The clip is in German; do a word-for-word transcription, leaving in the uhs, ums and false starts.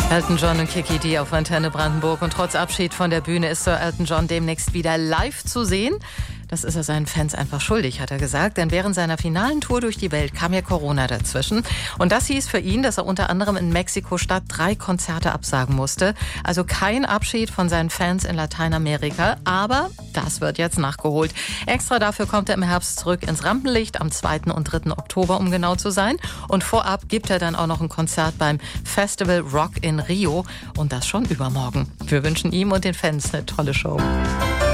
Elton John und Kiki D auf Antenne Brandenburg. Und trotz Abschied von der Bühne ist Sir Elton John demnächst wieder live zu sehen. Das ist er seinen Fans einfach schuldig, hat er gesagt. Denn während seiner finalen Tour durch die Welt kam ja Corona dazwischen. Und das hieß für ihn, dass er unter anderem in Mexiko-Stadt drei Konzerte absagen musste. Also kein Abschied von seinen Fans in Lateinamerika. Aber das wird jetzt nachgeholt. Extra dafür kommt er im Herbst zurück ins Rampenlicht am zweiten und dritten Oktober, um genau zu sein. Und vorab gibt er dann auch noch ein Konzert beim Festival Rock in Rio. Und das schon übermorgen. Wir wünschen ihm und den Fans eine tolle Show.